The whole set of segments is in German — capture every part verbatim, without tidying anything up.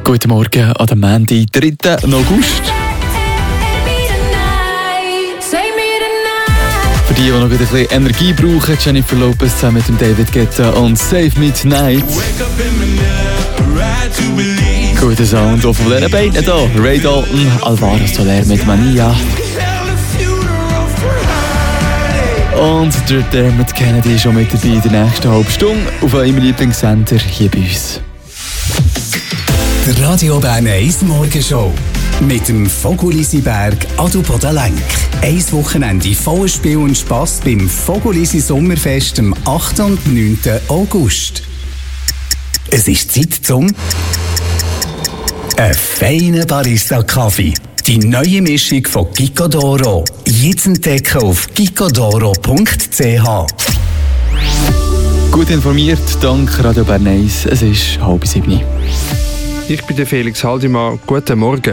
Guten Morgen an dem Montag, dritten August. Für die, die noch ein bisschen Energie brauchen, Jennifer Lopez zusammen mit dem David Guetta und Save Me Tonight. Guter Sound auch von diesen beiden hier. Ray Dalton, Alvaro Soler mit Mania. Und der Dermot Kennedy schon mit dabei in der nächsten halben Stunde auf eurem Lieblingssender hier bei uns. Der Radio Bern eins Morgenshow mit dem Fogolisberg Adelboden-Lenk. Ein Wochenende voller Spiel und Spass beim Fogolisi Sommerfest am achten und neunten August. Es ist Zeit zum ein feiner Barista-Kaffee. Die neue Mischung von Gicodoro. Jetzt entdecken auf gicodoro punkt c h. Gut informiert, dank Radio Bern eins. Es ist halb sieben. Ich bin der Felix Haldimann. Guten Morgen.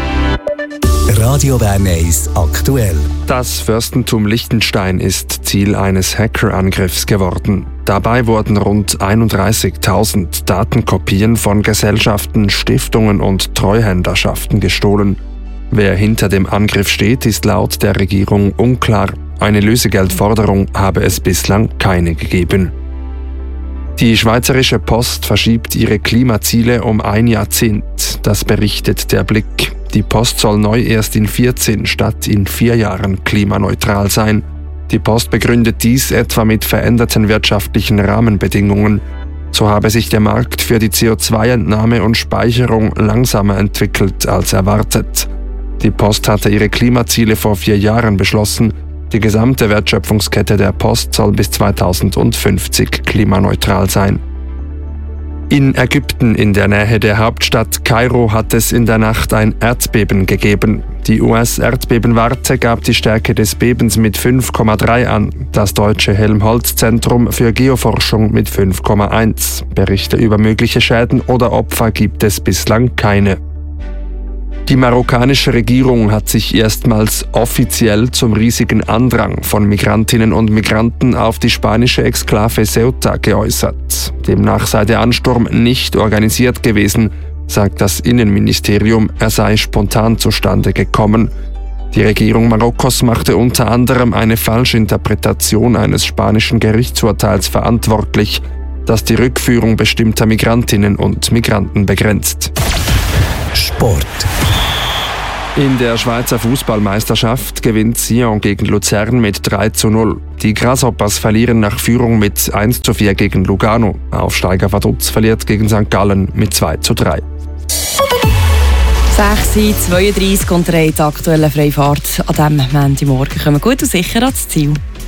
Radio Bern eins aktuell. Das Fürstentum Liechtenstein ist Ziel eines Hackerangriffs geworden. Dabei wurden rund einunddreißigtausend Datenkopien von Gesellschaften, Stiftungen und Treuhänderschaften gestohlen. Wer hinter dem Angriff steht, ist laut der Regierung unklar. Eine Lösegeldforderung habe es bislang keine gegeben. Die Schweizerische Post verschiebt ihre Klimaziele um ein Jahrzehnt. Das berichtet der Blick. Die Post soll neu erst in vierzehn statt in vier Jahren klimaneutral sein. Die Post begründet dies etwa mit veränderten wirtschaftlichen Rahmenbedingungen. So habe sich der Markt für die C O zwei Entnahme und Speicherung langsamer entwickelt als erwartet. Die Post hatte ihre Klimaziele vor vier Jahren beschlossen. Die gesamte Wertschöpfungskette der Post soll bis zweitausendfünfzig klimaneutral sein. In Ägypten in der Nähe der Hauptstadt Kairo hat es in der Nacht ein Erdbeben gegeben. Die U S-Erdbebenwarte gab die Stärke des Bebens mit fünf Komma drei an, das deutsche Helmholtz-Zentrum für Geoforschung mit fünf Komma eins. Berichte über mögliche Schäden oder Opfer gibt es bislang keine. Die marokkanische Regierung hat sich erstmals offiziell zum riesigen Andrang von Migrantinnen und Migranten auf die spanische Exklave Ceuta geäußert. Demnach sei der Ansturm nicht organisiert gewesen, sagt das Innenministerium, er sei spontan zustande gekommen. Die Regierung Marokkos machte unter anderem eine Falschinterpretation eines spanischen Gerichtsurteils verantwortlich, das die Rückführung bestimmter Migrantinnen und Migranten begrenzt. Sport. In der Schweizer Fußballmeisterschaft gewinnt Sion gegen Luzern mit drei zu null. Die Grasshoppers verlieren nach Führung mit eins zu vier gegen Lugano. Aufsteiger Vaduz verliert gegen Sankt Gallen mit zwei zu drei. sechs Uhr zweiunddreißig und drei die aktuelle Freifahrt an diesem Montagmorgen kommen gut und sicher ans Ziel.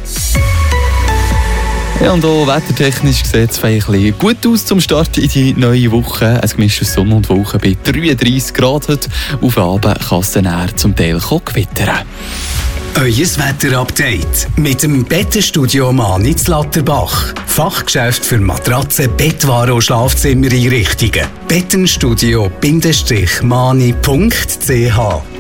Ja, und auch wettertechnisch sieht es ein bisschen gut aus zum Start in die neue Woche. Ein gemischtes Sonne und Wolken bei dreiunddreißig Grad heute. Auf Abend kann es dann eher zum Teil gewittern. Euer Wetterupdate mit dem Bettenstudio Mani in Latterbach. Fachgeschäft für Matratzen, Bettwaren und Schlafzimmereinrichtungen. bettenstudio Bindestrich mani punkt c h